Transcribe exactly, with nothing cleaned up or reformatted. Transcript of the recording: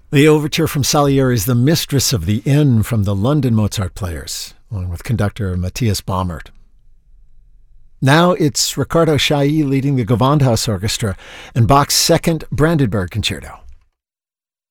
The overture from Salieri's The Mistress of the Inn from the London Mozart Players, along with conductor Matthias Baumert. Now it's Riccardo Chailly leading the Gewandhaus Orchestra and Bach's Second Brandenburg Concerto.